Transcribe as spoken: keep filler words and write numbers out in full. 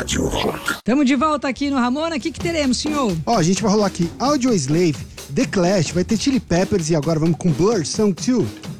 Rádio Rock. Tamo de volta aqui no Ramona. O que que teremos, senhor? Ó, a gente vai rolar aqui Audioslave, The Clash, vai ter Chili Peppers e agora vamos com Blur Song dois.